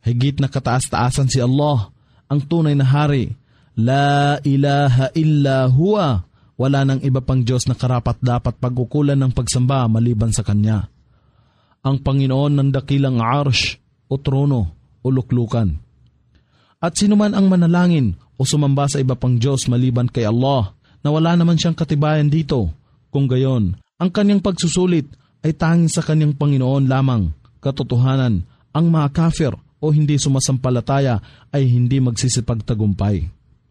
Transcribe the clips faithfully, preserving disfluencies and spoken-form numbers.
Higit na kataas-taasan si Allah, ang tunay na hari. La ilaha illa huwa. Wala nang iba pang Diyos na karapat dapat pagkukulan ng pagsamba maliban sa Kanya. Ang Panginoon ng dakilang arsh o trono o luklukan. At sino man ang manalangin o sumamba sa iba pang Diyos maliban kay Allah, na wala naman siyang katibayan dito, kung gayon, ang kanyang pagsusulit ay tanging sa kanyang Panginoon lamang. Katotohanan, ang mga kafir o hindi sumasampalataya ay hindi magsisipagtagumpay.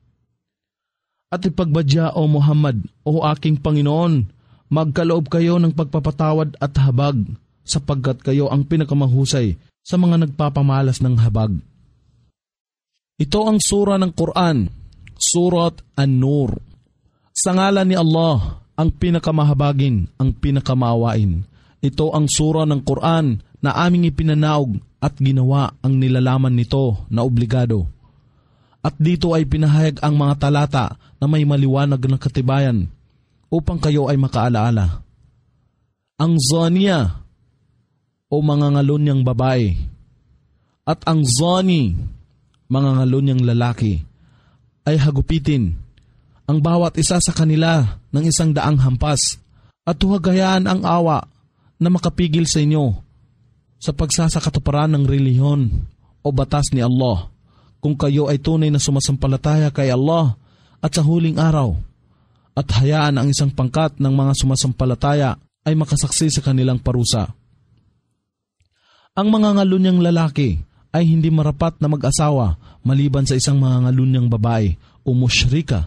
At ipagbadya o Muhammad o aking Panginoon, magkaloob kayo ng pagpapatawad at habag, sapagkat kayo ang pinakamahusay sa mga nagpapamalas ng habag. Ito ang sura ng Quran, Surat An-Nur. Sa ngalan ni Allah, ang pinakamahabagin, ang pinakamaawain. Ito ang sura ng Quran na aming ipinanaog at ginawa ang nilalaman nito na obligado. At dito ay pinahayag ang mga talata na may maliwanag na katibayan upang kayo ay makaalaala. Ang zaniya o mga ngalonyang babae at ang zani, mga ngalonyang lalaki, ay hagupitin ang bawat isa sa kanila ng isang daang hampas at huwag hayaan ang awa na makapigil sa inyo sa pagsasakatuparan ng relihiyon o batas ni Allah kung kayo ay tunay na sumasampalataya kay Allah at sa huling araw, at hayaan ang isang pangkat ng mga sumasampalataya ay makasaksi sa kanilang parusa. Ang mga ngalunyang lalaki ay hindi marapat na mag-asawa maliban sa isang mga ngalunyang babae o mushrika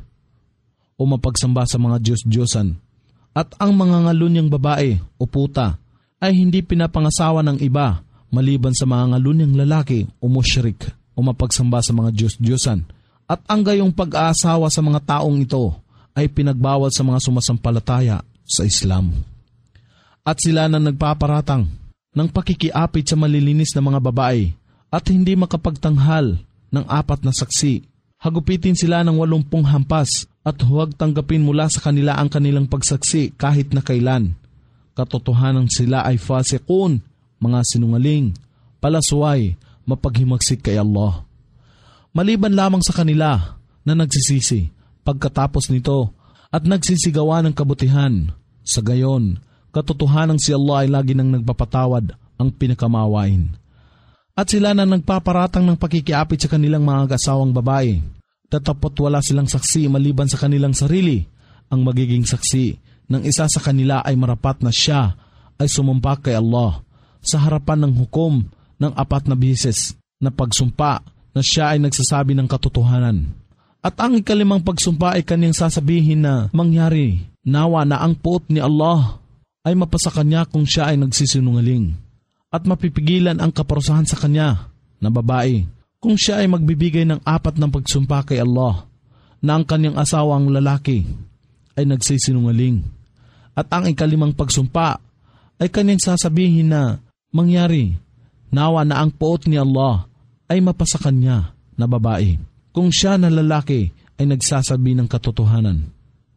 o mapagsamba sa mga Diyos-Diyosan. At ang mga ngalunyang babae o puta ay hindi pinapangasawa ng iba maliban sa mga ngalunyang lalaki o mushrik o mapagsamba sa mga Diyos-Diyosan. At ang gayong pag-aasawa sa mga taong ito ay pinagbawal sa mga sumasampalataya sa Islam. At sila na nagpaparatang ng pakikiapit sa malilinis na mga babae at hindi makapagtanghal ng apat na saksi. Hagupitin sila ng walumpung hampas at huwag tanggapin mula sa kanila ang kanilang pagsaksi kahit na kailan. Katotohanan sila ay fasikun, mga sinungaling, palasway, mapaghimagsik kay Allah. Maliban lamang sa kanila na nagsisisi pagkatapos nito at nagsisigawa ng kabutihan. Sa gayon, katotohanan si Allah ay lagi nang nagpapatawad, ang pinakamawain. At sila na nagpaparatang ng pakikiapit sa kanilang mga asawang babae, tatapot wala silang saksi maliban sa kanilang sarili. Ang magiging saksi ng isa sa kanila ay marapat na siya ay sumumpa kay Allah sa harapan ng hukom ng apat na bisis na pagsumpa na siya ay nagsasabi ng katotohanan. At ang ikalimang pagsumpa ay kanyang sasabihin na mangyari, nawa na ang puot ni Allah ay mapasa kanya kung siya ay nagsisinungaling. At mapipigilan ang kaparusahan sa kanya na babae kung siya ay magbibigay ng apat ng pagsumpa kay Allah na ang kanyang asawang lalaki ay nagsisinungaling. At ang ikalimang pagsumpa ay kanyang sasabihin na mangyari, nawa na ang puot ni Allah ay mapasa kanya na babae kung siya na lalaki ay nagsasabi ng katotohanan.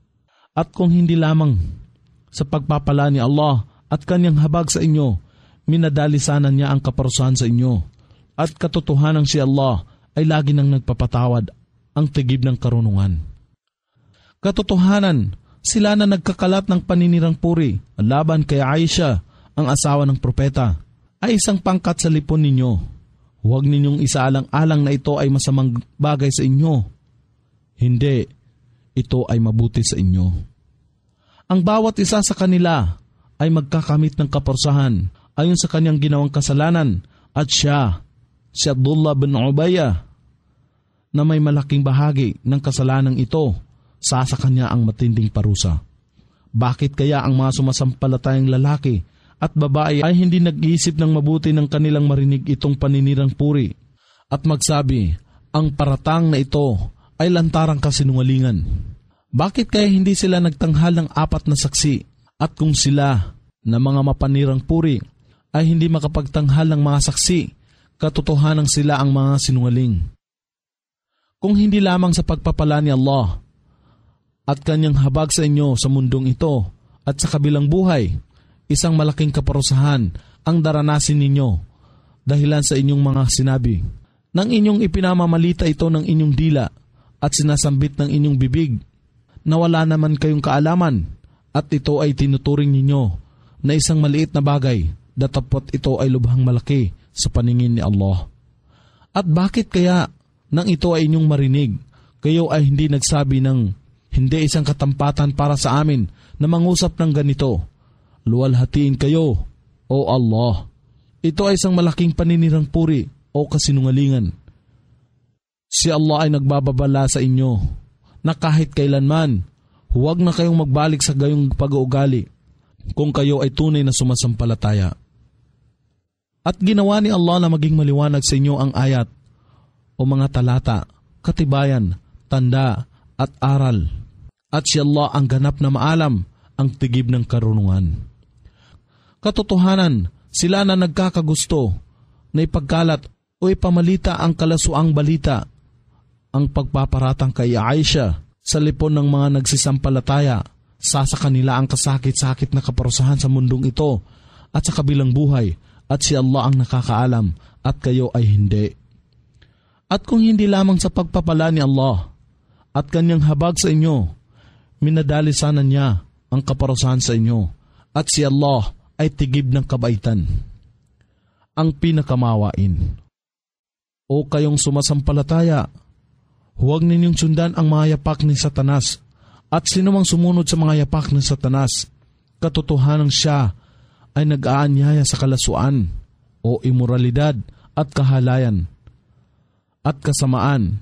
At kung hindi lamang sa pagpapala ni Allah at kanyang habag sa inyo, minadalisanan niya ang kaparusahan sa inyo. At katotohanan si Allah ay lagi nang nagpapatawad, ang tigib ng karunungan. Katotohanan, sila na nagkakalat ng paninirang puri laban kay Aisha, ang asawa ng propeta, ay isang pangkat sa lipon ninyo. Huwag ninyong isaalang-alang na ito ay masamang bagay sa inyo. Hindi, ito ay mabuti sa inyo. Ang bawat isa sa kanila ay magkakamit ng kaparusahan ayon sa kanyang ginawang kasalanan, at siya, si Abdullah bin Ubayya, na may malaking bahagi ng kasalanan ito, sa sa kanya ang matinding parusa. Bakit kaya ang mga sumasampalatayang lalaki at babae ay hindi nag-iisip ng mabuti ng kanilang marinig itong paninirang puri at magsabi, ang paratang na ito ay lantarang kasinungalingan? Bakit kaya hindi sila nagtanghal ng apat na saksi? At kung sila na mga mapanirang puri ay hindi makapagtanghal ng mga saksi, katotohanan sila ang mga sinungaling. Kung hindi lamang sa pagpapala ni Allah at kanyang habag sa inyo sa mundong ito at sa kabilang buhay, isang malaking kaparusahan ang daranasin ninyo, dahilan sa inyong mga sinabi. Nang inyong ipinamamalita ito ng inyong dila at sinasambit ng inyong bibig, na wala naman kayong kaalaman at ito ay tinuturing ninyo na isang maliit na bagay, datapot ito ay lubhang malaki sa paningin ni Allah. At bakit kaya nang ito ay inyong marinig, kayo ay hindi nagsabi ng hindi isang katampatan para sa amin na mangusap ng ganito? Luwalhatiin kayo, O Allah. Ito ay isang malaking paninirang puri o kasinungalingan. Si Allah ay nagbababala sa inyo na kahit kailanman, huwag na kayong magbalik sa gayong pag-uugali kung kayo ay tunay na sumasampalataya. At ginawa ni Allah na maging maliwanag sa inyo ang ayat o mga talata, katibayan, tanda at aral. At si Allah ang ganap na maalam, ang tigib ng karunungan. Katotohanan, sila na nagkakagusto na ipagkalat o ipamalita ang kalasuang balita, ang pagpaparatang kay Aisha sa lipon ng mga nagsisampalataya, sa sa kanila ang kasakit-sakit na kaparusahan sa mundong ito at sa kabilang buhay, at si Allah ang nakakaalam at kayo ay hindi. At kung hindi lamang sa pagpapala ni Allah at kanyang habag sa inyo, minadali sana niya ang kaparusahan sa inyo, at si Allah ay tigib ng kabaitan, ang pinakamawain. O kayong sumasampalataya, huwag ninyong sundan ang mga yapak ni Satanas, at sinumang sumunod sa mga yapak ni Satanas, katotohanan siya ay nag-aanyaya sa kalasuan o imoralidad at kahalayan at kasamaan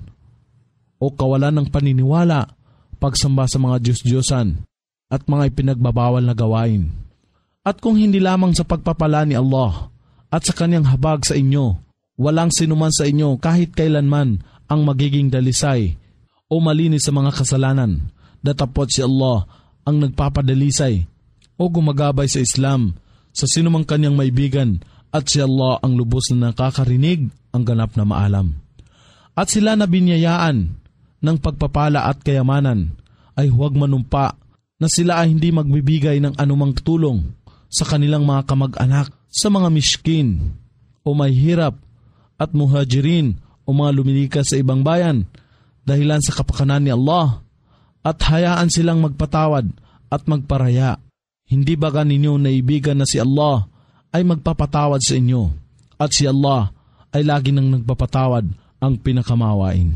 o kawalan ng paniniwala, pagsamba sa mga Diyos-Diyosan at mga ipinagbabawal na gawain. At kung hindi lamang sa pagpapala ni Allah at sa kanyang habag sa inyo, walang sinuman sa inyo kahit kailanman ang magiging dalisay o malinis sa mga kasalanan, datapot si Allah ang nagpapadalisay o gumagabay sa Islam sa sinumang kanyang maibigan, at si Allah ang lubos na nakakarinig, ang ganap na maalam. At sila na binyayaan ng pagpapala at kayamanan ay huwag manumpa na sila ay hindi magbibigay ng anumang tulong sa kanilang mga kamag-anak, sa mga miskin o mahihirap at muhajirin o mga lumilikas sa ibang bayan dahilan sa kapakanan ni Allah, at hayaan silang magpatawad at magparaya. Hindi ba ninyo naibigan na si Allah ay magpapatawad sa inyo, at si Allah ay lagi nang nagpapatawad, ang pinakamawain.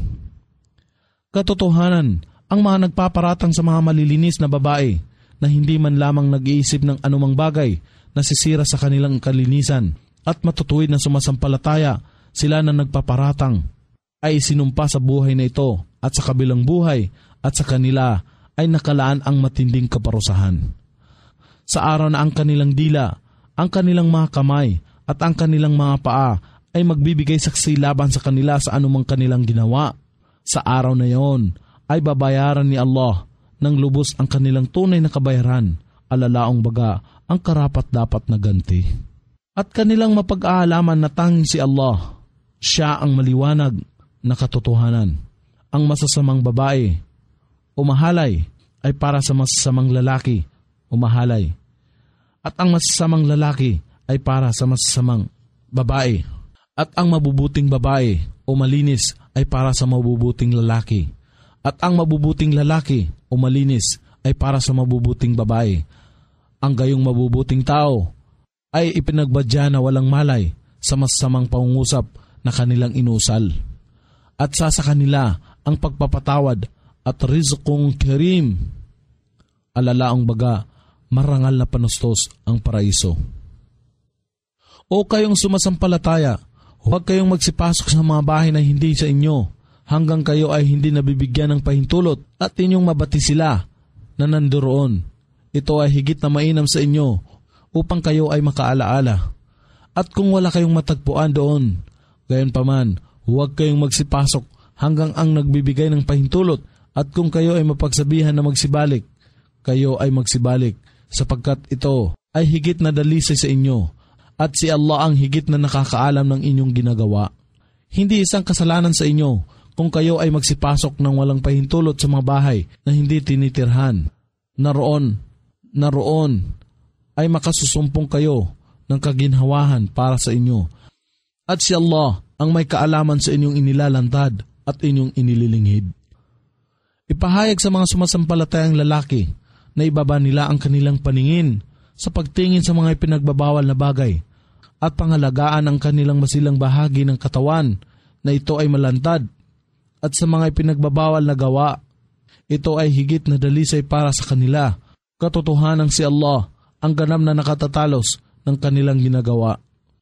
Katotohanan, ang mga nagpaparatang sa mga malilinis na babae na hindi man lamang nag-iisip ng anumang bagay na sisira sa kanilang kalinisan at matutuwid na sumasampalataya, sila na nagpaparatang ay sinumpa sa buhay na ito at sa kabilang buhay, at sa kanila ay nakalaan ang matinding kaparusahan. Sa araw na ang kanilang dila, ang kanilang mga kamay at ang kanilang mga paa ay magbibigay saksi laban sa kanila sa anumang kanilang ginawa, sa araw na yon ay babayaran ni Allah ng lubos ang kanilang tunay na kabayaran, alalaong baga ang karapat-dapat na ganti. At kanilang mapag-aalaman na tanging si Allah, siya ang maliwanag na katotohanan. Ang masasamang babae o mahalay ay para sa masasamang lalaki o mahalay, at ang masasamang lalaki ay para sa masasamang babae, at ang mabubuting babae o malinis ay para sa mabubuting lalaki, at ang mabubuting lalaki o malinis ay para sa mabubuting babae. Ang gayong mabubuting tao ay ipinagbadya na walang malay sa masasamang pangungusap na kanilang inusal, at sa sa kanila ang pagpapatawad at rizqong karim, alalaong baga marangal na panustos ang paraiso. O kayong sumasampalataya, huwag kayong magsipasok sa mga bahay na hindi sa inyo, hanggang kayo ay hindi nabibigyan ng pahintulot at inyong mabati sila na nandoon. Ito ay higit na mainam sa inyo upang kayo ay makaalaala. At kung wala kayong matagpuan doon, gayon paman, huwag kayong magsipasok hanggang ang nagbibigay ng pahintulot, at kung kayo ay mapagsabihan na magsibalik, kayo ay magsibalik, sapagkat ito ay higit na dalisay sa inyo, at si Allah ang higit na nakakaalam ng inyong ginagawa. Hindi isang kasalanan sa inyo kung kayo ay magsipasok ng walang pahintulot sa mga bahay na hindi tinitirhan. Naroon, naroon ay makasusumpong kayo ng kaginhawahan para sa inyo. At si Allah ang may kaalaman sa inyong inilalantad at inyong inililinghid. Ipahayag sa mga sumasampalatayang lalaki na ibaba nila ang kanilang paningin sa pagtingin sa mga ipinagbabawal na bagay at pangalagaan ang kanilang masilang bahagi ng katawan na ito ay malantad, at sa mga ipinagbabawal na gawa, ito ay higit na dalisay para sa kanila. Katotohanan si Allah ang ganam na nakatatalos ng kanilang ginagawa.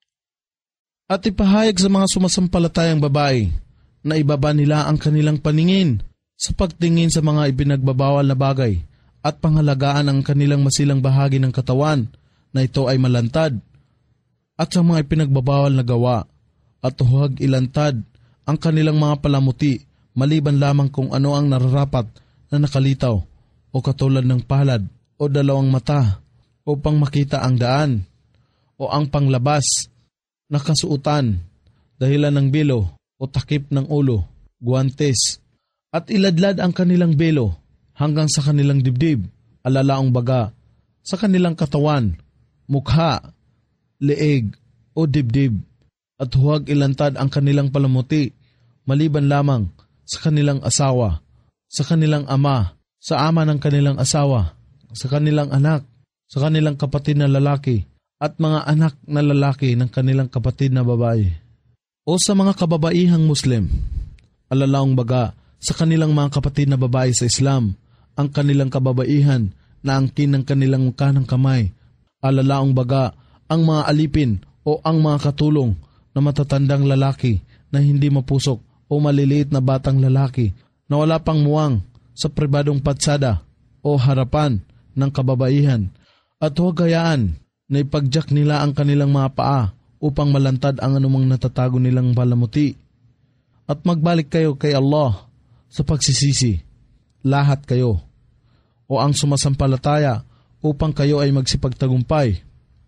At ipahayag sa mga sumasampalatayang babae na ibaba nila ang kanilang paningin sa pagtingin sa mga ipinagbabawal na bagay at pangalagaan ang kanilang masilang bahagi ng katawan na ito ay malantad, at sa mga ipinagbabawal na gawa, at huwag ilantad ang kanilang mga palamuti maliban lamang kung ano ang nararapat na nakalitaw o katulad ng palad o dalawang mata upang makita ang daan o ang panglabas na kasuutan dahilan ng belo o takip ng ulo, guwantes, at iladlad ang kanilang belo hanggang sa kanilang dibdib, alalaong baga, sa kanilang katawan, mukha, leeg o dibdib, at huwag ilantad ang kanilang palamuti maliban lamang sa kanilang asawa, sa kanilang ama, sa ama ng kanilang asawa, sa kanilang anak, sa kanilang kapatid na lalaki, at mga anak na lalaki ng kanilang kapatid na babae. O sa mga kababaihang Muslim, alalaong baga, sa kanilang mga kapatid na babae sa Islam, ang kanilang kababaihan na angkin ng kanilang kanang kamay, alalaong baga, ang mga alipin o ang mga katulong na matatandang lalaki na hindi mapusok o maliliit na batang lalaki na wala pang muwang sa pribadong patsada o harapan ng kababaihan, at huwag hayaan na ipagdiyak nila ang kanilang mga paa upang malantad ang anumang natatago nilang palamuti. At magbalik kayo kay Allah sa pagsisisi, lahat kayo, o ang sumasampalataya upang kayo ay magsipagtagumpay.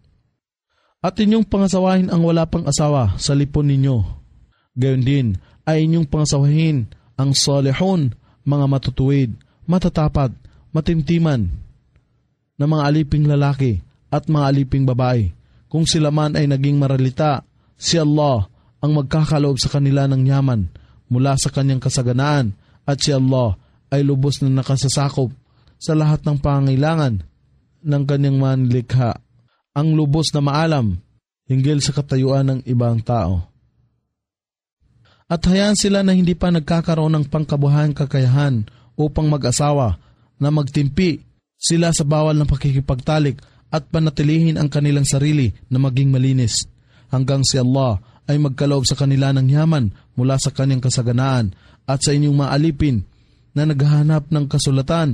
At inyong pangasawahin ang wala pang asawa sa lipon ninyo. Gayon din ay inyong pangasawahin ang salihun, mga matutuwid, matatapat, matimtiman, na mga aliping lalaki at mga aliping babae. Kung sila man ay naging maralita, si Allah ang magkakaloob sa kanila ng yaman mula sa kanyang kasaganaan, at si Allah ay lubos na nakasasakop sa lahat ng pangangailangan ng kanyang manlikha, ang lubos na maalam hinggil sa katayuan ng ibang tao. At hayaan sila na hindi pa nagkakaroon ng pangkabuhayang kakayahan upang mag-asawa na magtimpi sila sa bawal ng pakikipagtalik at panatilihin ang kanilang sarili na maging malinis, hanggang si Allah ay magkaloob sa kanila ng yaman mula sa kanyang kasaganaan. At sa inyong mga alipin na naghahanap ng kasulatan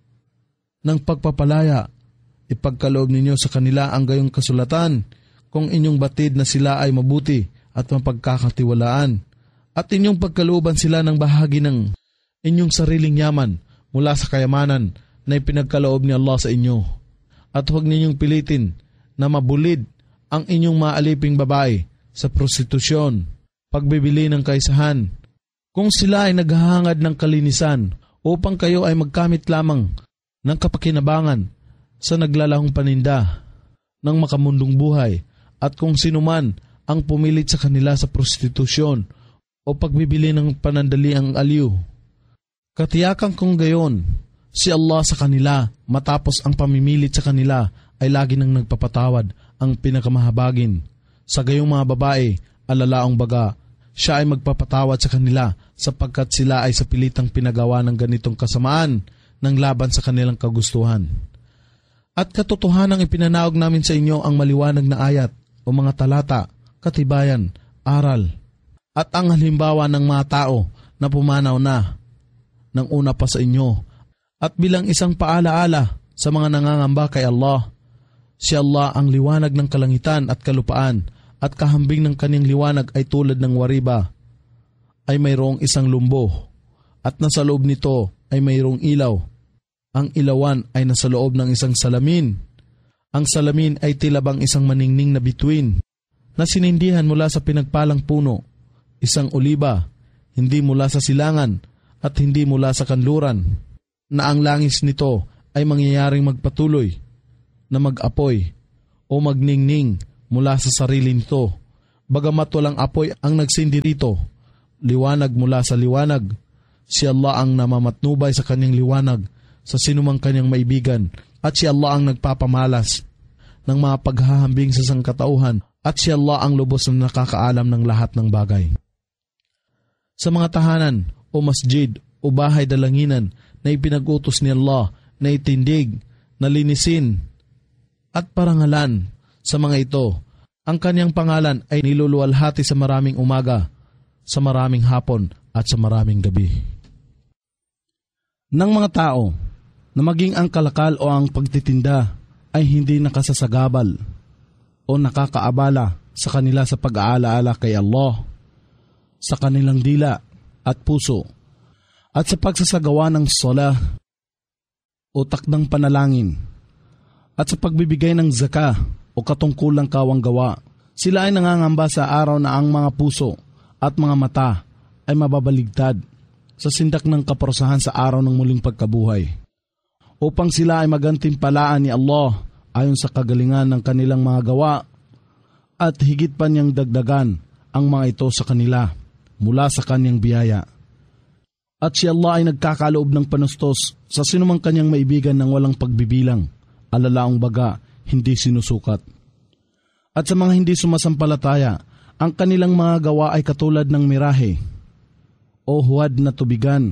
ng pagpapalaya, ipagkaloob ninyo sa kanila ang gayong kasulatan kung inyong batid na sila ay mabuti at mapagkakatiwalaan, at inyong pagkalooban sila ng bahagi ng inyong sariling yaman mula sa kayamanan na ipinagkaloob ni Allah sa inyo. At huwag ninyong pilitin na mabulid ang inyong mga aliping babae sa prostitusyon, pagbibili ng kaisahan, kung sila ay naghahangad ng kalinisan upang kayo ay magkamit lamang ng kapakinabangan sa naglalahong paninda ng makamundong buhay, at kung sino man ang pumilit sa kanila sa prostitusyon o pagbibili ng panandaliang aliw. Katiyakan kong gayon, si Allah sa kanila matapos ang pamimilit sa kanila ay lagi nang nagpapatawad ang pinakamahabagin. Sa gayong mga babae, alalaong baga, siya ay magpapatawad sa kanila sapagkat sila ay sa pilitang pinagawa ng ganitong kasamaan ng laban sa kanilang kagustuhan. At katotohanang ipinanaog namin sa inyo ang maliwanag na ayat o mga talata, katibayan, aral, at ang halimbawa ng mga tao na pumanaw na ng una pa sa inyo, at bilang isang paalaala sa mga nangangamba kay Allah. Si Allah ang liwanag ng kalangitan at kalupaan, at kahambing ng kanyang liwanag ay tulad ng wariba, ay mayroong isang lumbo, at nasa loob nito ay mayroong ilaw. Ang ilawan ay nasa loob ng isang salamin. Ang salamin ay tilabang isang maningning na bituin, na sinindihan mula sa pinagpalang puno, isang oliba, hindi mula sa silangan, at hindi mula sa kanluran, na ang langis nito ay mangyayaring magpatuloy, na mag-apoy, o magningning mula sa sarili nito, Bagamat walang apoy ang nagsindi rito, liwanag mula sa liwanag. Si Allah ang namamatnubay sa kanyang liwanag sa sinumang kanyang maibigan, at si Allah ang nagpapamalas ng mga paghahambing sa sangkatauhan, at si Allah ang lubos na nakakaalam ng lahat ng bagay. Sa mga tahanan o masjid o bahay dalanginan na ipinag-utos ni Allah na itindig, nalinisin at parangalan sa mga ito, ang kanyang pangalan ay niluluwalhati sa maraming umaga, sa maraming hapon at sa maraming gabi. Ng mga tao na maging ang kalakal o ang pagtitinda ay hindi nakasasagabal o nakakaabala sa kanila sa pag-aalaala kay Allah, sa kanilang dila at puso, at sa pagsasagawa ng sala o takdang panalangin, at sa pagbibigay ng zaka o katungkulang kawang gawa. Sila ay nangangamba sa araw na ang mga puso at mga mata ay mababaligtad sa sindak ng kaparusahan sa araw ng muling pagkabuhay, upang sila ay magantimpalaan ni Allah ayon sa kagalingan ng kanilang mga gawa, at higit pa niyang dagdagan ang mga ito sa kanila mula sa kanyang biyaya. At si Allah ay nagkakaloob ng panustos sa sinumang kanyang maibigan ng walang pagbibilang, alalaong baga, hindi sinusukat. At sa mga hindi sumasampalataya, ang kanilang mga gawa ay katulad ng mirahe o huwad na tubigan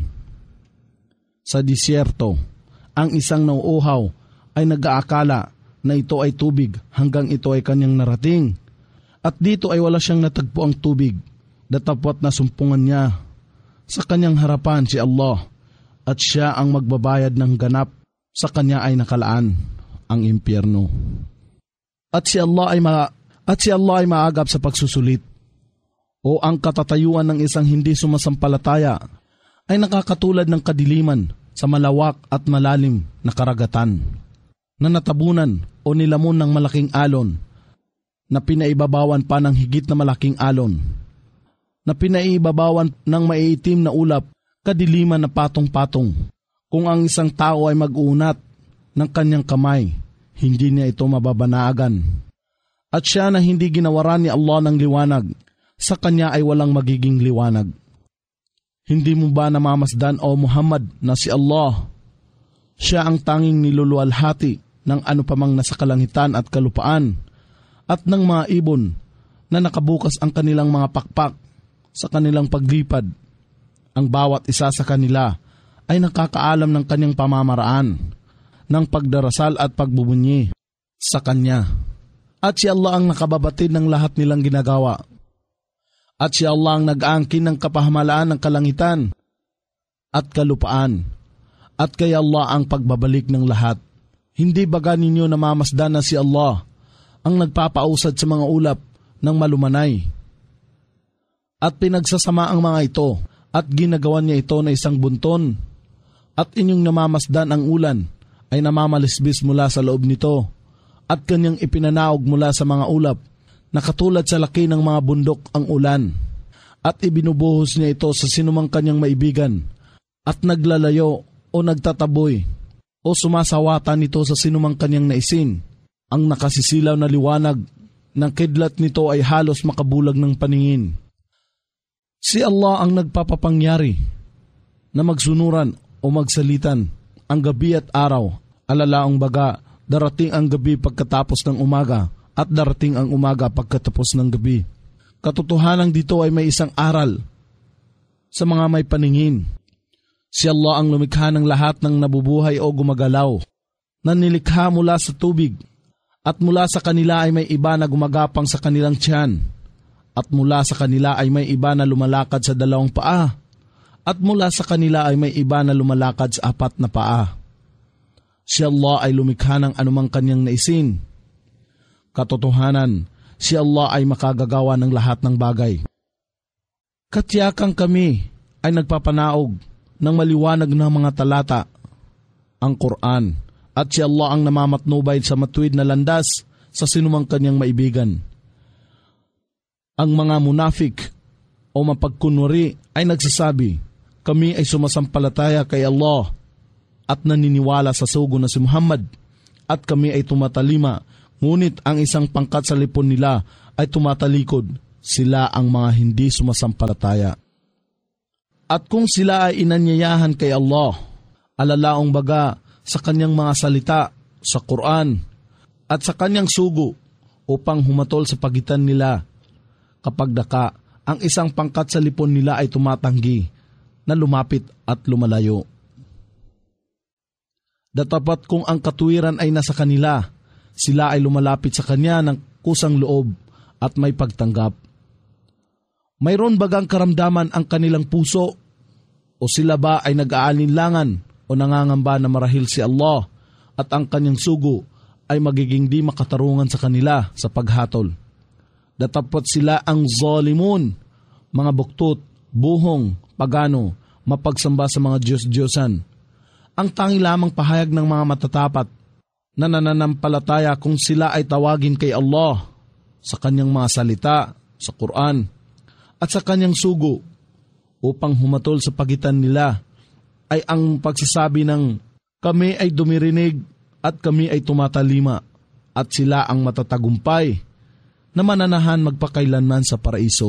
sa disyerto. Ang isang nauuhaw ay nag-aakala na ito ay tubig hanggang ito ay kanyang narating. At dito ay wala siyang natagpo ang tubig, datapwat na sumpungan niya sa kanyang harapan si Allah, at siya ang magbabayad ng ganap, sa kanya ay nakalaan ang impyerno. At si Allah ay ma at si Allah ay maagap sa pagsusulit, o ang katatayuan ng isang hindi sumasampalataya ay nakakatulad ng kadiliman sa malawak at malalim na karagatan, na natabunan o nilamon ng malaking alon, na pinaibabawan pa ng higit na malaking alon, na pinaibabawan ng maiitim na ulap, kadiliman na patong-patong. Kung ang isang tao ay mag-uunat ng kanyang kamay, hindi niya ito mababanaagan. At siya na hindi ginawaran ni Allah ng liwanag, sa kanya ay walang magiging liwanag. Hindi mo ba namamasdan, o Muhammad, na si Allah, siya ang tanging niluluwalhati ng ano pamang nasa kalangitan at kalupaan, at ng mga ibon na nakabukas ang kanilang mga pakpak sa kanilang paglipad. Ang bawat isa sa kanila ay nakakaalam ng kanyang pamamaraan ng pagdarasal at pagbubunyi sa kanya. At si Allah ang nakababatid ng lahat nilang ginagawa. At si Allah ang nag-aangkin ng kapahamalaan ng kalangitan at kalupaan. At kay Allah ang pagbabalik ng lahat. Hindi baga ninyo namamasdan na si Allah ang nagpapausad sa mga ulap ng malumanay, at pinagsasama ang mga ito, at ginagawan niya ito na isang bunton, at inyong namamasdan ang ulan ay namamalisbis mula sa loob nito, at kanyang ipinanaog mula sa mga ulap, na katulad sa laki ng mga bundok ang ulan, at ibinubuhos niya ito sa sinumang kanyang maibigan, at naglalayo o nagtataboy o sumasawatan nito sa sinumang kanyang naisin. Ang nakasisilaw na liwanag ng kidlat nito ay halos makabulag ng paningin. Si Allah ang nagpapapangyari na magsunuran o magsalitan ang gabi at araw, alalaong baga, darating ang gabi pagkatapos ng umaga, at darating ang umaga pagkatapos ng gabi. Katotohanan dito ay may isang aral sa mga may paningin. Si Allah ang lumikha ng lahat ng nabubuhay o gumagalaw, na nilikha mula sa tubig, at mula sa kanila ay may iba na gumagapang sa kanilang tiyan, at mula sa kanila ay may iba na lumalakad sa dalawang paa, at mula sa kanila ay may iba na lumalakad sa apat na paa. Si Allah ay lumikha ng anumang kanyang naisin. Katotohanan, si Allah ay makagagawa ng lahat ng bagay. Katiyakang kami ay nagpapanaog ng maliwanag na mga talata, ang Quran, at si Allah ang namamatnubay sa matuwid na landas sa sinumang kanyang maibigan. Ang mga munafik o mapagkunwari ay nagsasabi, kami ay sumasampalataya kay Allah at naniniwala sa sugo na si Muhammad, at kami ay tumatalima, ngunit ang isang pangkat sa lipon nila ay tumatalikod sila ang mga hindi sumasampalataya. At kung sila ay inanyayahan kay Allah, alalaong baga sa kanyang mga salita, sa Quran, at sa kanyang sugo upang humatol sa pagitan nila, kapag daka, ang isang pangkat sa lipon nila ay tumatanggi na lumapit at lumalayo. Datapat kung ang katuwiran ay nasa kanila, sila ay lumalapit sa kanya ng kusang loob at may pagtanggap. Mayroon bagang karamdaman ang kanilang puso, o sila ba ay nag-aalinlangan o nangangamba na marahil si Allah at ang kanyang sugo ay magiging di makatarungan sa kanila sa paghatol. Datapot sila ang zalimun, mga buktot, buhong, pagano, mapagsamba sa mga Diyos-Diyosan. Ang tangi lamang pahayag ng mga matatapat na nananampalataya kung sila ay tawagin kay Allah sa kanyang mga salita, sa Quran, at sa kanyang sugo upang humatol sa pagitan nila ay ang pagsasabi ng kami ay dumirinig at kami ay tumatalima at sila ang matatagumpay na mananahan magpakailanman sa paraiso.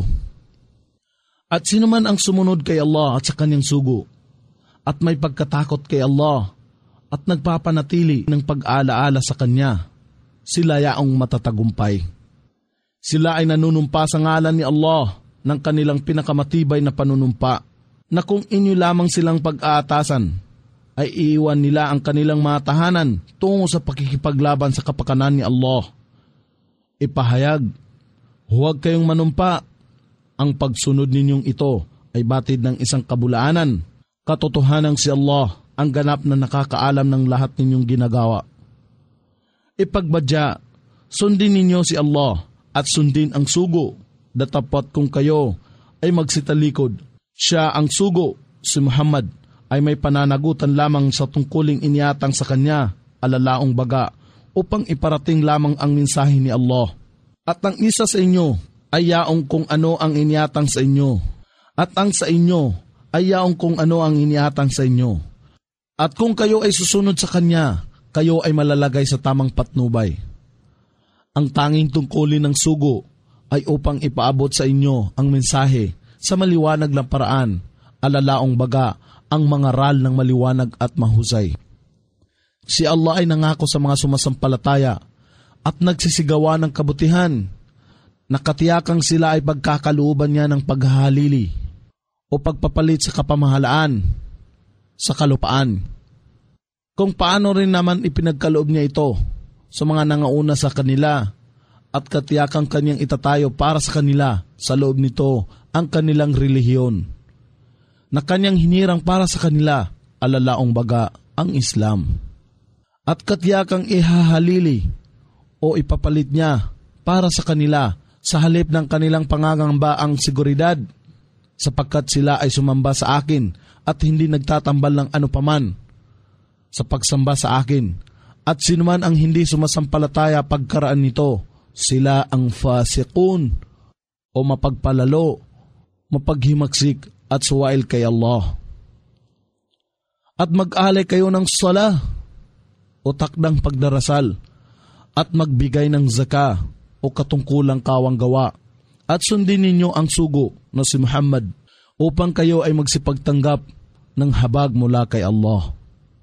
At sino man ang sumunod kay Allah at sa kanyang sugo at may pagkatakot kay Allah at nagpapanatili ng pag-aalaala sa kanya, sila yaong matatagumpay. Sila ay nanunumpa sa ngalan ni Allah ng kanilang pinakamatibay na panunumpa, na kung inyo lamang silang pag-aatasan, ay iiwan nila ang kanilang mga tahanan tungo sa pakikipaglaban sa kapakanan ni Allah. Ipahayag, huwag kayong manumpa, ang pagsunod ninyong ito ay batid ng isang kabulaanan, katotohanan si Allah ang ganap na nakakaalam ng lahat ninyong ginagawa. Ipagbadya, sundin ninyo si Allah at sundin ang sugo, datapat kung kayo ay magsitalikod. Siya ang sugo, si Muhammad, ay may pananagutan lamang sa tungkuling iniatang sa kanya, alalaong baga, upang iparating lamang ang mensahe ni Allah. At ang isa sa inyo ay yaong kung ano ang iniatang sa inyo, at ang sa inyo ay yaong kung ano ang iniatang sa inyo. At kung kayo ay susunod sa kanya, kayo ay malalagay sa tamang patnubay. Ang tanging tungkulin ng sugo ay upang ipaabot sa inyo ang mensahe sa maliwanag na paraan, alalaong baga ang mga ral ng maliwanag at mahusay. Si Allah ay nangako sa mga sumasampalataya at nagsisigawa ng kabutihan, nakatiyakang sila ay pagkakalooban niya ng paghahalili o pagpapalit sa kapamahalaan sa kalupaan. Kung paano rin naman ipinagkaloob niya ito sa mga nangauna sa kanila at katiyakang kanyang itatayo para sa kanila sa loob nito ang kanilang relihiyon, na kanyang hinirang para sa kanila, alalaong baga ang Islam. At katiyakang ihahalili o ipapalit niya para sa kanila sa halip ng kanilang pangangamba ang seguridad, sapagkat sila ay sumamba sa akin at hindi nagtatambal ng anupaman sa pagsamba sa akin. At sinuman ang hindi sumasampalataya pagkaraan nito, sila ang fasiqun o mapagpalalo, mapaghimaksik at suwail kay Allah. At mag-alay kayo ng sala o takdang pagdarasal at magbigay ng zaka o katungkulang kawang gawa at sundin ninyo ang sugo na si Muhammad upang kayo ay magsipagtanggap ng habag mula kay Allah.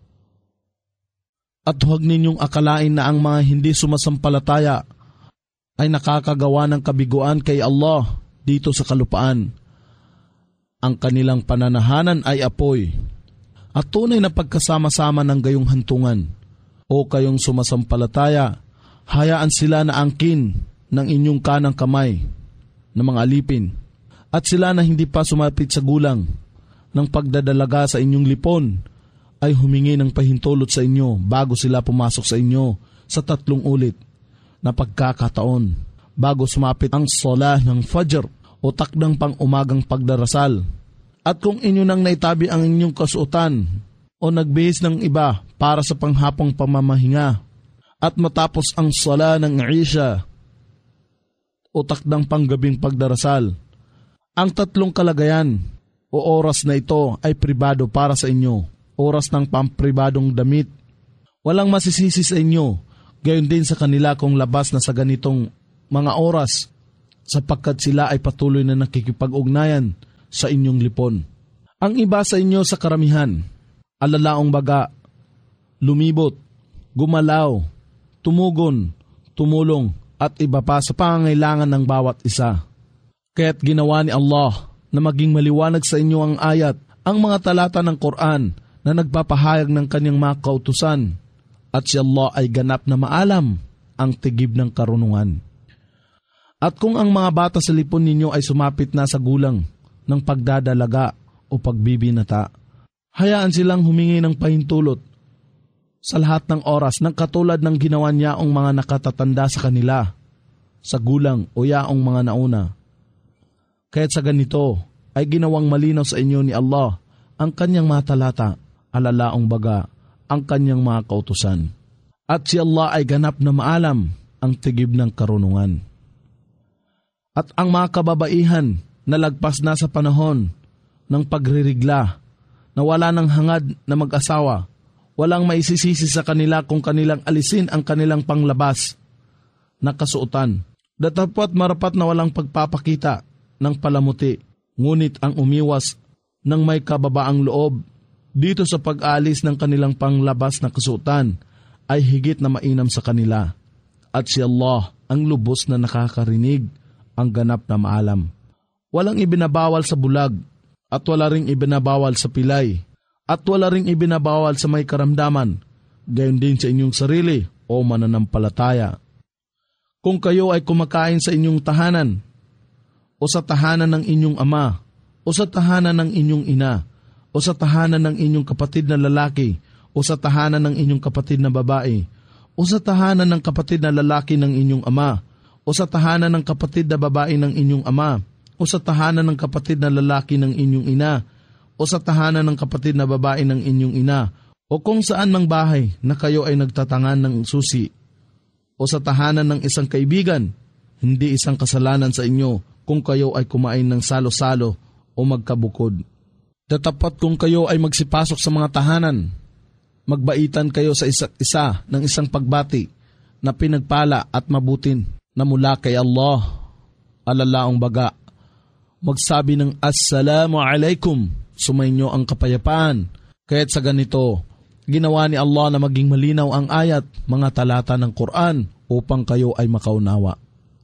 At huwag ninyong akalain na ang mga hindi sumasampalataya ay nakakagawa ng kabiguan kay Allah dito sa kalupaan. Ang kanilang pananahanan ay apoy at tunay na pagkasama-sama ng gayong hantungan. O kayong sumasampalataya, hayaan sila na angkin ng inyong kanang kamay na mga alipin at sila na hindi pa sumapit sa gulang ng pagdadalaga sa inyong lipon ay humingi ng pahintulot sa inyo bago sila pumasok sa inyo sa tatlong ulit na pagkakataon bago sumapit ang sola ng Fajr o takdang pang umagang pagdarasal. At kung inyo nang naitabi ang inyong kasuotan o nagbihis ng iba para sa panghapong pamamahinga at matapos ang sola ng Isha o takdang panggabing pagdarasal, ang tatlong kalagayan o oras na ito ay pribado para sa inyo, oras ng pampribadong damit. Walang masisisi sa inyo, gayon din sa kanila kung labas na sa ganitong mga oras sapagkat sila ay patuloy na nakikipag-ugnayan sa inyong lipon. Ang iba sa inyo sa karamihan, alalaong baga, lumibot, gumalaw, tumugon, tumulong, at iba pa sa pangangailangan ng bawat isa. Kaya't ginawa ni Allah na maging maliwanag sa inyo ang ayat, ang mga talata ng Quran na nagpapahayag ng kanyang mga kautusan, at si Allah ay ganap na maalam ang tigib ng karunungan. At kung ang mga bata sa lipon ninyo ay sumapit na sa gulang ng pagdadalaga o pagbibinata, hayaan silang humingi ng pahintulot sa lahat ng oras ng katulad ng ginawa niya ang mga nakatatanda sa kanila, sa gulang o yaong mga nauna. Kaya't sa ganito ay ginawang malinaw sa inyo ni Allah ang kanyang mga talata, alalaong baga ang kanyang mga kautusan. At si Allah ay ganap na maalam ang tigib ng karunungan. At ang mga kababaihan na lagpas na sa panahon ng pagririgla, na wala ng hangad na mag-asawa, walang maisisisi sa kanila kung kanilang alisin ang kanilang panglabas na kasuotan. Datapwat marapat na walang pagpapakita ng palamuti, ngunit ang umiwas ng may kababaang loob dito sa pag-alis ng kanilang panglabas na kasuotan ay higit na mainam sa kanila. At si Allah ang lubos na nakakarinig, ang ganap na maalam. Walang ibinabawal sa bulag, at wala ring ibinabawal sa pilay, at wala ring ibinabawal sa may karamdaman, gayon din sa inyong sarili o mananampalataya. Kung kayo ay kumakain sa inyong tahanan, o sa tahanan ng inyong ama, o sa tahanan ng inyong ina, o sa tahanan ng inyong kapatid na lalaki, o sa tahanan ng inyong kapatid na babae, o sa tahanan ng kapatid na lalaki ng inyong ama, o sa tahanan ng kapatid na babae ng inyong ama, o sa tahanan ng kapatid na lalaki ng inyong ina, o sa tahanan ng kapatid na babae ng inyong ina, o kung saan mang bahay na kayo ay nagtatangan ng susi, o sa tahanan ng isang kaibigan, hindi isang kasalanan sa inyo kung kayo ay kumain ng salo-salo o magkabukod. Tatapat kung kayo ay magsipasok sa mga tahanan, magbaitan kayo sa isa't isa ng isang pagbati na pinagpala at mabutin na mula kay Allah, alalaong baga, magsabi ng Assalamu alaikum, sumainyo ang kapayapaan. Kaya't sa ganito, ginawa ni Allah na maging malinaw ang ayat, mga talata ng Quran upang kayo ay makaunawa.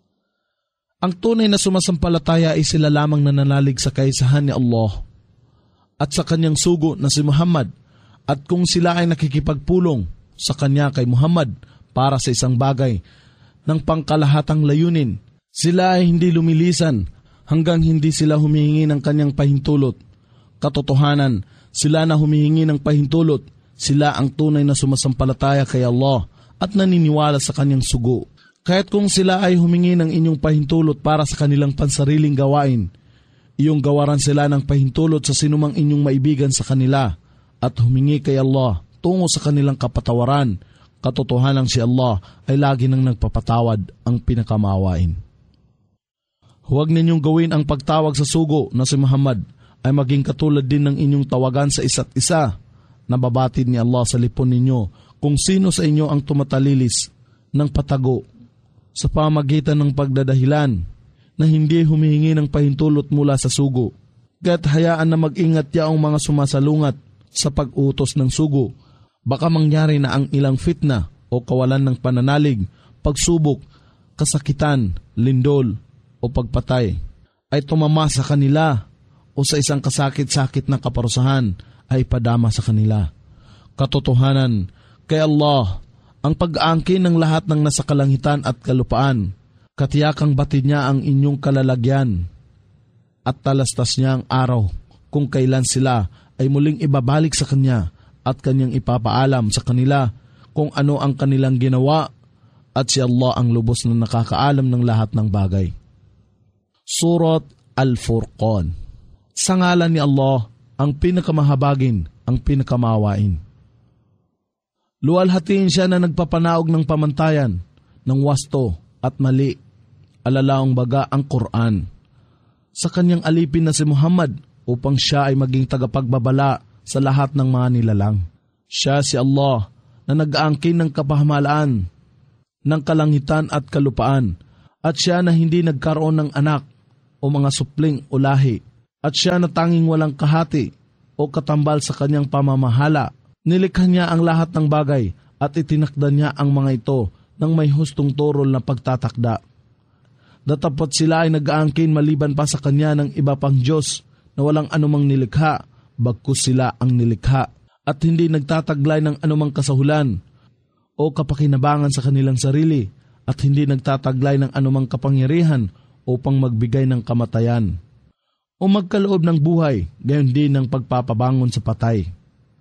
Ang tunay na sumasampalataya ay sila lamang nananalig sa kaisahan ni Allah at sa kanyang sugo na si Muhammad, at kung sila ay nakikipagpulong sa kanya kay Muhammad para sa isang bagay ng pangkalahatang layunin, sila ay hindi lumilisan hanggang hindi sila humihingi ng kanyang pahintulot. Katotohanan, sila na humihingi ng pahintulot, sila ang tunay na sumasampalataya kay Allah at naniniwala sa kanyang sugo. Kaya't kung sila ay humingi ng inyong pahintulot para sa kanilang pansariling gawain, iyong gawaran sila ng pahintulot sa sinumang inyong maibigan sa kanila at humingi kay Allah tungo sa kanilang kapatawaran. Katotohanan si Allah ay lagi nang nagpapatawad, ang pinakamawain. Huwag ninyong gawin ang pagtawag sa sugo na si Muhammad ay maging katulad din ng inyong tawagan sa isa't isa na babatid ni Allah sa lipon ninyo kung sino sa inyo ang tumatalilis ng patago sa pamagitan ng pagdadahilan na hindi humihingi ng pahintulot mula sa sugo. Kaya't hayaan na mag-ingat yaong mga sumasalungat sa pag-utos ng sugo. Baka mangyari na ang ilang fitna o kawalan ng pananalig, pagsubok, kasakitan, lindol o pagpatay ay tumama sa kanila o sa isang kasakit-sakit na kaparusahan ay padama sa kanila. Katotohanan, kay Allah ang pag-aangkin ng lahat ng nasa kalangitan at kalupaan, katiyakang batid niya ang inyong kalalagyan at talastas niya ang araw kung kailan sila ay muling ibabalik sa Kanya at Kanyang ipapaalam sa kanila kung ano ang kanilang ginawa, at si Allah ang lubos na nakakaalam ng lahat ng bagay. Surat Al-Furqan. Sa ngalan ni Allah, ang pinakamahabagin, ang pinakamawain. Luwalhatiin siya na nagpapanaog ng pamantayan, ng wasto at mali, alalaong baga ang Quran, sa kanyang alipin na si Muhammad upang siya ay maging tagapagbabala sa lahat ng mga nilalang. Siya si Allah na nag-aangkin ng kapahamalaan ng kalangitan at kalupaan At siya na hindi nagkaroon ng anak o mga supling o lahi. At siya na tanging walang kahati o katambal sa kanyang pamamahala. Nilikha niya ang lahat ng bagay at itinakda niya ang mga ito ng may hustong turol na pagtatakda. Datapot sila ay nag-aangkin maliban pa sa kanya ng iba pang Diyos na walang anumang nilikha, bagkus sila ang nilikha at hindi nagtataglay ng anumang kasahulan o kapakinabangan sa kanilang sarili at hindi nagtataglay ng anumang kapangyarihan upang magbigay ng kamatayan o magkaloob ng buhay, gayon din ng pagpapabangon sa patay.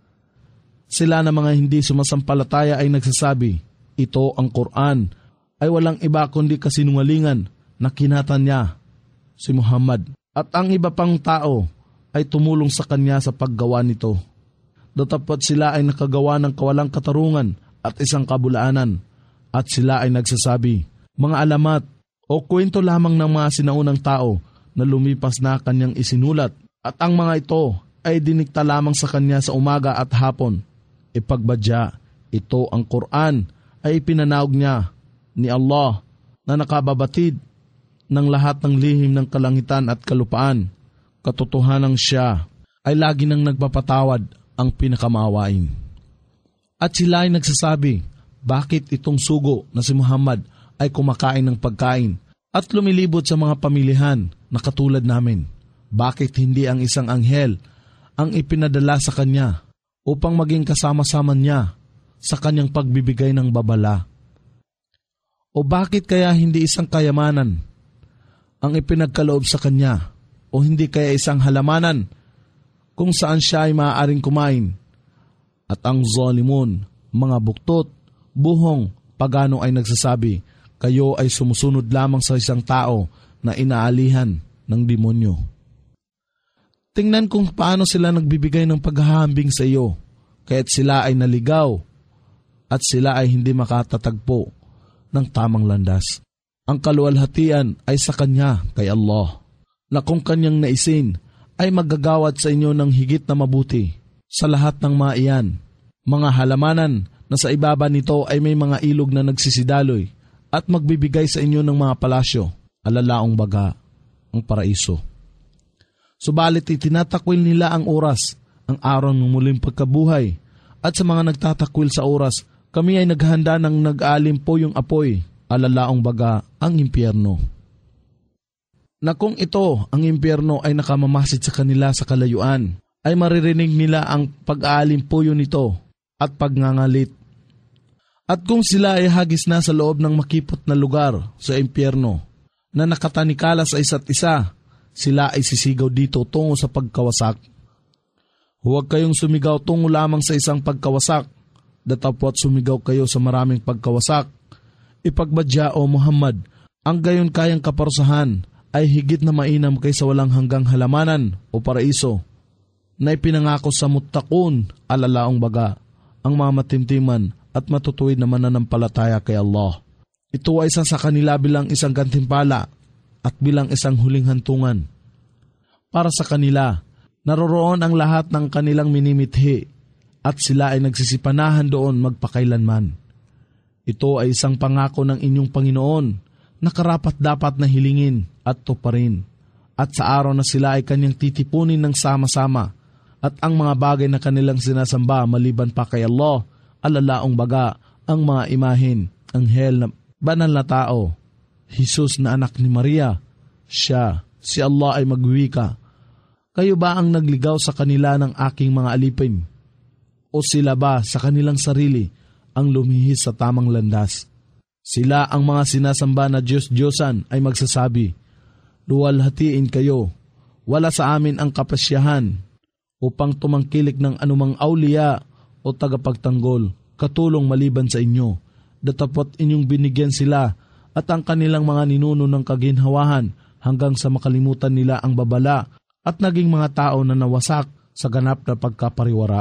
Sila na mga hindi sumasampalataya ay nagsasabi, ito ang Quran ay walang iba kundi kasinungalingan na kinatan niya, si Muhammad. At ang iba pang tao ay tumulong sa kanya sa paggawa nito. Datapot sila ay nakagawa ng kawalang katarungan at isang kabulaanan. At sila ay nagsasabi, mga alamat o kwento lamang ng mga sinaunang tao na lumipas na kanyang isinulat. At ang mga ito ay dinikta lamang sa kanya sa umaga at hapon. Ipagbadya, ito ang Quran ay ipinanaog niya ni Allah na nakababatid ng lahat ng lihim ng kalangitan at kalupaan. Katotohanan siya ay lagi nang nagpapatawad ang pinakamaawain. At sila ay nagsasabi, bakit itong sugo na si Muhammad ay kumakain ng pagkain at lumilibot sa mga pamilihan na katulad namin? Bakit hindi ang isang anghel ang ipinadala sa kanya upang maging kasama-sama niya sa kanyang pagbibigay ng babala? O bakit kaya hindi isang kayamanan ang ipinagkaloob sa kanya o hindi kaya isang halamanan kung saan siya ay maaaring kumain? At ang zalimun, mga buktot, buhong, pagano ay nagsasabi, kayo ay sumusunod lamang sa isang tao na inaalihan ng demonyo. Tingnan kung paano sila nagbibigay ng paghahambing sa iyo, kaya't sila ay naligaw at sila ay hindi makatatagpo ng tamang landas. Ang kaluwalhatian ay sa Kanya, kay Allah, na kung Kanyang naisin ay magagawad sa inyo ng higit na mabuti sa lahat ng mga iyan. Mga halamanan na sa ibaba nito ay may mga ilog na nagsisidaloy at magbibigay sa inyo ng mga palasyo, alalaong baga, ang paraiso. Subalit itinatakwil nila ang oras, ang araw ng muling pagkabuhay, at sa mga nagtatakwil sa oras, kami ay naghanda ng nag-aalim po yung apoy, alalaong baga, ang impyerno. Na kung ito, ang impyerno ay nakamamasid sa kanila sa kalayuan, ay maririnig nila ang pag-aalim po yun nito at pagngangalit. At kung sila ay hagis na sa loob ng makipot na lugar sa impyerno na nakatanikala sa isa't isa, sila ay sisigaw dito tungo sa pagkawasak. Huwag kayong sumigaw tungo lamang sa isang pagkawasak, datapwat sumigaw kayo sa maraming pagkawasak. Ipagbadya o Muhammad, ang gayon kayang kaparusahan ay higit na mainam kaysa walang hanggang halamanan o paraiso na ipinangako sa muttaqun, alalaong baga, ang mga matimtiman at matutuwid na mananampalataya kay Allah. Ito ay isa sa kanila bilang isang gantimpala at bilang isang huling hantungan. Para sa kanila, naroroon ang lahat ng kanilang minimithi at sila ay nagsisipanahan doon magpakailanman. Ito ay isang pangako ng inyong Panginoon na karapat-dapat na hilingin at tuparin. At sa araw na sila ay kanyang titipunin ng sama-sama at ang mga bagay na kanilang sinasamba maliban pa kay Allah, alalaong baga, ang mga imahin, anghel na banal na tao, Jesus na anak ni Maria, siya, si Allah ay magwika, kayo ba ang nagligaw sa kanila ng aking mga alipin? O sila ba sa kanilang sarili ang lumihis sa tamang landas? Sila ang mga sinasamba na Diyos-Diyosan ay magsasabi, luwalhatiin kayo, wala sa amin ang kapasyahan upang tumangkilik ng anumang awliya o tagapagtanggol, katulong maliban sa inyo. Datapot inyong binigyan sila at ang kanilang mga ninuno ng kaginhawahan hanggang sa makalimutan nila ang babala at naging mga tao na nawasak sa ganap na pagkapariwara.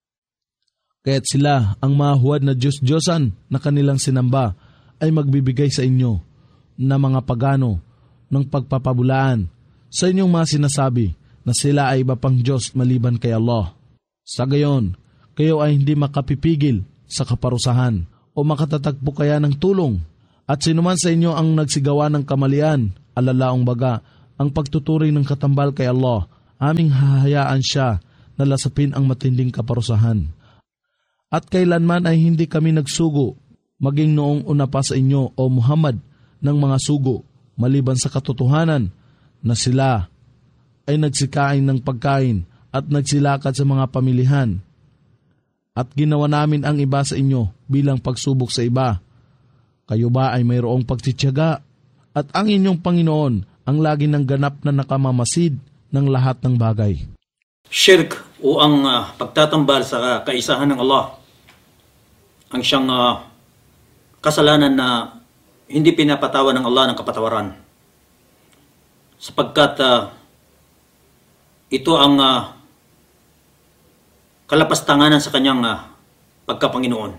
Kaya't sila, ang mga huwad na Diyos-Diyosan na kanilang sinamba, ay magbibigay sa inyo na mga pagano ng pagpapabulaan sa inyong mga sinasabi na sila ay iba pang Diyos maliban kay Allah. Sa gayon, kayo ay hindi makapipigil sa kaparusahan o makatatagpo kaya ng tulong At sinuman sa inyo ang nagsigawa ng kamalian, alalaong baga, ang pagtuturing ng katambal kay Allah, aming hahayaan siya na lasapin ang matinding kaparusahan. At kailanman ay hindi kami nagsugo, maging noong una pa sa inyo, O Muhammad, ng mga sugo, maliban sa katotohanan na sila ay nagsikain ng pagkain at nagsilakad sa mga pamilihan. At ginawa namin ang iba sa inyo bilang pagsubok sa iba. Kayo ba ay mayroong pagtitiyaga? At ang inyong Panginoon ang lagi ng ganap na nakamamasid ng lahat ng bagay. Shirk o ang uh, pagtatambal sa kaisahan ng Allah, ang siyang uh, kasalanan na hindi pinapatawan ng Allah ng kapatawaran. Sapagkat uh, ito ang uh, kalapastanganan sa kanyang uh, pagkapanginoon.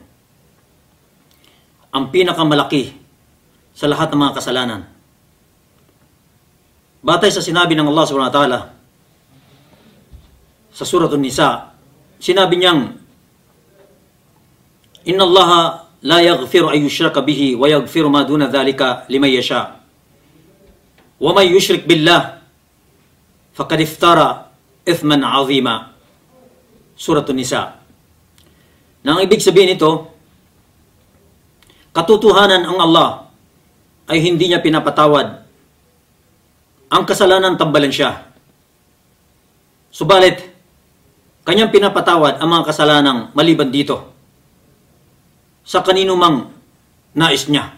Ang pinakamalaki sa lahat ng mga kasalanan. Batay sa sinabi ng Allah subhanahu wa ta'ala sa Surah An-Nisa, sinabi niyang, Inna Allah la yaghfiru ay yushraka bihi wa yaghfiru ma duna dhalika liman yasha. Wa may yushrik billah faqad iftara ithman 'azima. Surah An-Nisa. Nang ibig sabihin nito, katotohanan ang Allah ay hindi niya pinapatawad ang kasalanan, tambalan siya. Subalit, kanyang pinapatawad ang mga kasalanang maliban dito sa kanino mang nais niya.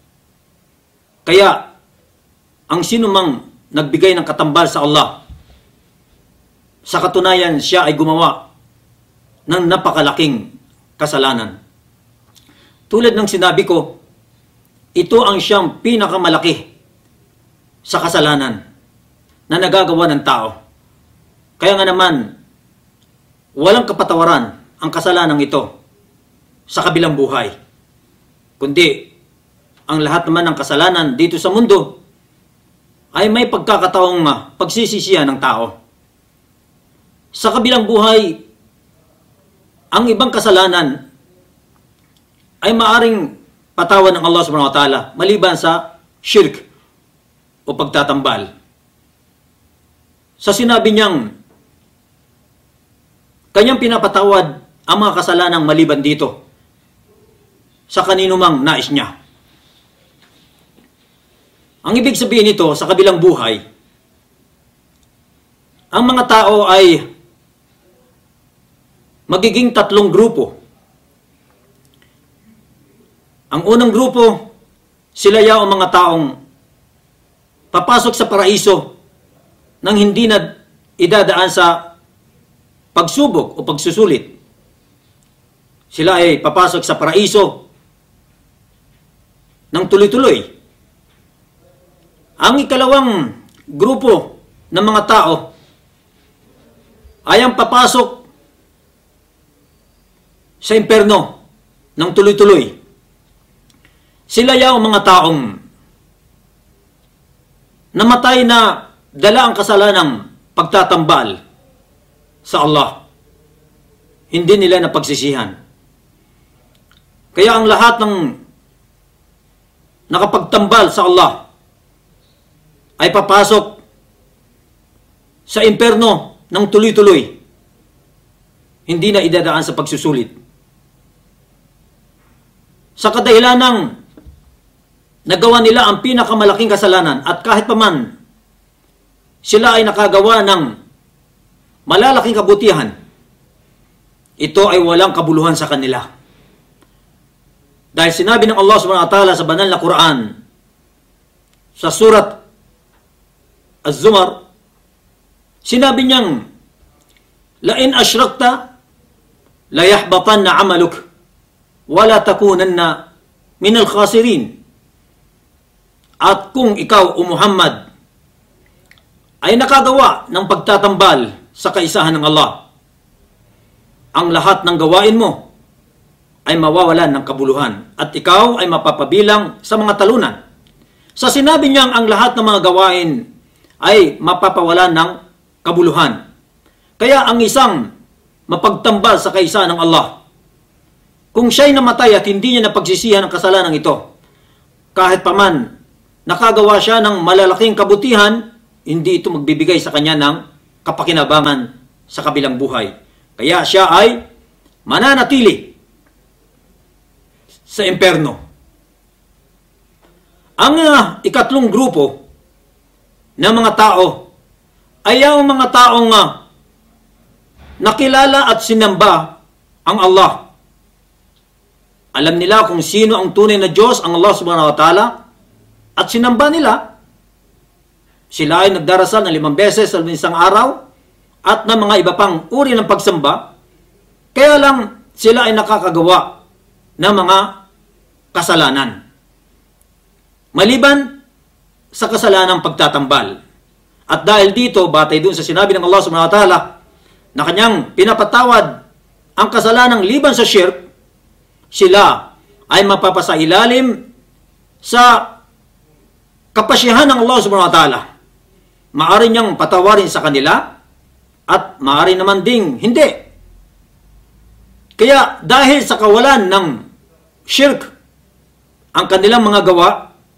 Kaya, ang sino mang nagbigay ng katambal sa Allah, sa katunayan siya ay gumawa ng napakalaking kasalanan. Tulad ng sinabi ko, ito ang siyang pinakamalaki sa kasalanan na nagagawa ng tao. Kaya nga naman, walang kapatawaran ang kasalanan ito sa kabilang buhay. Kundi, ang lahat naman ng kasalanan dito sa mundo ay may pagkakataong pagsisisihan ng tao. Sa kabilang buhay, ang ibang kasalanan ay maaring patawan ng Allah subhanahu wa ta'ala maliban sa shirk o pagtatambal. Sa sinabi niyang kanyang pinapatawad ang mga kasalanang maliban dito sa kanino mang nais niya. Ang ibig sabihin nito sa kabilang buhay, ang mga tao ay magiging tatlong grupo. Ang unang grupo, sila yaw ang mga taong papasok sa paraiso nang hindi na idadaan sa pagsubok o pagsusulit. Sila ay papasok sa paraiso ng tuloy-tuloy. Ang ikalawang grupo ng mga tao ay ang papasok sa imperno ng tuloy-tuloy. Sila yaw mga taong namatay na dala ang kasalanang pagtatambal sa Allah. Hindi nila napagsisihan. Kaya ang lahat ng nakapagtambal sa Allah ay papasok sa imperno ng tuloy-tuloy. Hindi na idadaan sa pagsusulit. Sa kadahilan ng nagawa nila ang pinakamalaking kasalanan at kahit paman sila ay nakagawa ng malalaking kabutihan, ito ay walang kabuluhan sa kanila. Dahil sinabi ng Allah subhanahu wa ta'ala sa banal na Quran sa surat Az-Zumar, sinabi niyang, "La in asyrakta la yahbatanna 'amaluk wa la takunanna min al-khasirin." At kung ikaw o Muhammad ay nakagawa ng pagtatambal sa kaisahan ng Allah, ang lahat ng gawain mo ay mawawalan ng kabuluhan at ikaw ay mapapabilang sa mga talunan. Sa sinabi niyang ang lahat ng mga gawain ay mapapawalan ng kabuluhan. Kaya ang isang mapagtambal sa kaisahan ng Allah, kung siya'y namatay at hindi niya napagsisihan ang kasalanan ito, kahit paman nakagawa siya ng malalaking kabutihan, hindi ito magbibigay sa kanya ng kapakinabangan sa kabilang buhay. Kaya siya ay mananatili sa imperno. Ang uh, ikatlong grupo ng mga tao ay ang mga taong uh, nakilala at sinamba ang Allah. Alam nila kung sino ang tunay na Diyos, ang Allah subhanahu wa ta'ala, at sinamba nila. Sila ay nagdarasal ng limang beses sa isang araw at ng mga iba pang uri ng pagsamba. Kaya lang sila ay nakakagawa ng mga kasalanan. Maliban sa kasalanang pagtatambal. At dahil dito, batay doon sa sinabi ng Allah subhanahu wa ta'ala na kanyang pinapatawad ang kasalanang liban sa shirk, sila ay mapapasailalim sa kapasyahan ng Allah subhanahu wa ta'ala. Maaari niyang patawarin sa kanila at maaari naman ding hindi. Kaya dahil sa kawalan ng shirk ang kanilang mga gawa,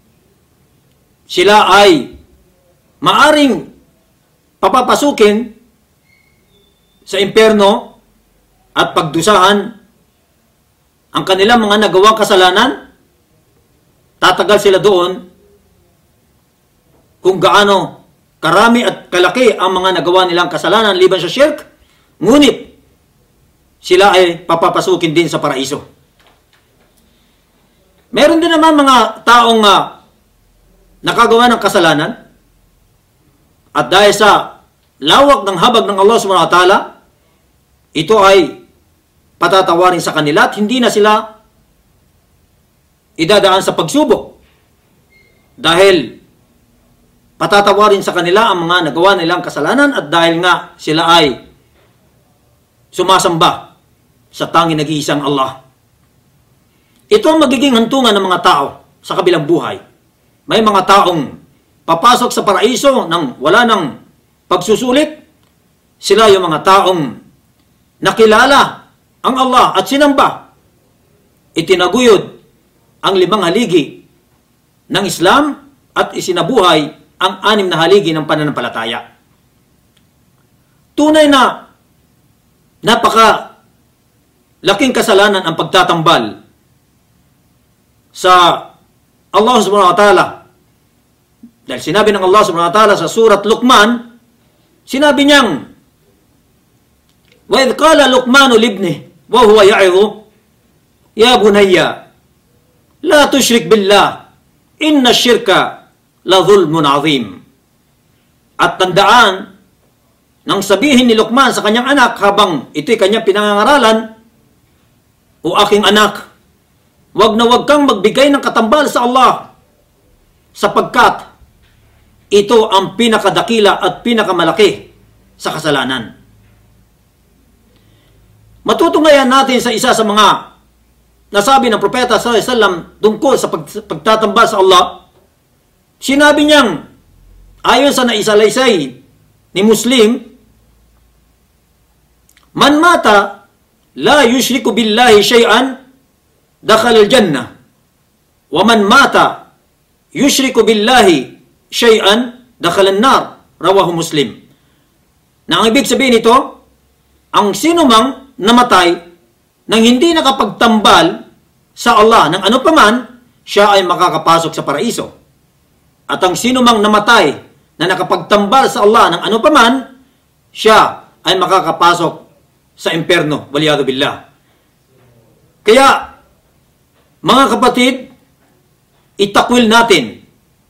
sila ay maaring papapasukin sa imperno at pagdusahan ang kanilang mga nagawang kasalanan. Tatagal sila doon kung gaano karami at kalaki ang mga nagawa nilang kasalanan liban sa shirk, ngunit sila ay papapasukin din sa paraiso. Meron din naman mga taong uh, nakagawa ng kasalanan at dahil sa lawak ng habag ng Allah subhanahu wa ta'ala, ito ay patatawarin sa kanila at hindi na sila idadaan sa pagsubok dahil patatawarin sa kanila ang mga nagawa nilang kasalanan at dahil nga sila ay sumasamba sa tanging nag-iisang Allah. Ito ang magiging hantungan ng mga tao sa kabilang buhay. May mga taong papasok sa paraiso nang wala ng pagsusulit. Sila yung mga taong nakilala ang Allah at sinamba. Itinaguyod ang limang haligi ng Islam at isinabuhay ang anim na haligi ng pananampalataya. Tunay na napaka laking kasalanan ang pagtatambal sa Allah subhanahu wa ta'ala. Dahil sinabi ng Allah subhanahu wa ta'ala sa surat Luqman, sinabi niyang, وَإِذْ قَالَ لُقْمَانُ لِابْنِهِ وَهُوَ يَعِظُهُ يَا بُنَيَّ لَا تُشْرِكْ بِاللَّهِ إِنَّ الشِّرْكَ لَظُلْمٌ عَظِيمٌ. At tandaan, nang sabihin ni Luqman sa kanyang anak habang ito'y kanyang pinangangaralan, o aking anak, wag na wag kang magbigay ng katambal sa Allah, sapagkat ito ang pinakadakila at pinakamalaki sa kasalanan. Matutunghayan natin sa isa sa mga nasabi ng propeta sallallahu alaihi wasallam tungkol sa pag, pagtatambal sa Allah. Sinabi niyang, ayon sa naisalaysay ni Muslim, man mata la yushriku billahi shay'an dakhala al-jannah wa man mata yushriku billahi shay'an dakhala an-nar, rawahu Muslim. Na ang ibig sabihin nito, ang sinumang namatay nang hindi nakapagtambal sa Allah ng ano paman, siya ay makakapasok sa paraiso. At ang sinumang namatay na nakapagtambal sa Allah ng ano paman, siya ay makakapasok sa imperno, waliyadu billah. Kaya, mga kapatid, itakwil natin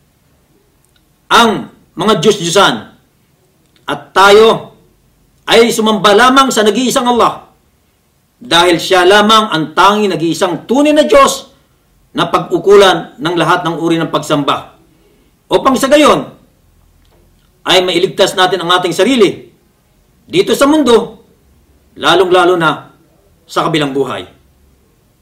ang mga Diyos-Diyusan at tayo ay sumamba lamang sa nag-iisang Allah dahil siya lamang ang tanging nag-iisang tunay na Diyos na pag-ukulan ng lahat ng uri ng pagsamba. Upang sa gayon ay mailigtas natin ang ating sarili dito sa mundo, lalong-lalo na sa kabilang buhay.